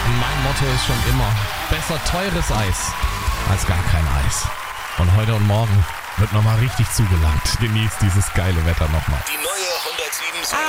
Mein Motto ist schon immer, besser teures Eis als gar kein Eis. Und heute und morgen wird nochmal richtig zugelangt. Genießt dieses geile Wetter nochmal. Die neue 107.7